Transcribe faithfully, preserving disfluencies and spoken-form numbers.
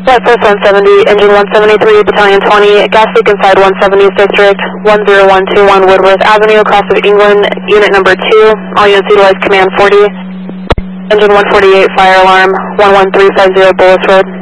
Flight Force one seventy, Engine one seventy-three, Battalion twenty, gas leak inside one seventies District, one zero one two one Woodworth Avenue, across of England, unit number two, all units utilize command forty, engine one forty-eight, fire alarm, one one three five zero Bullis Road.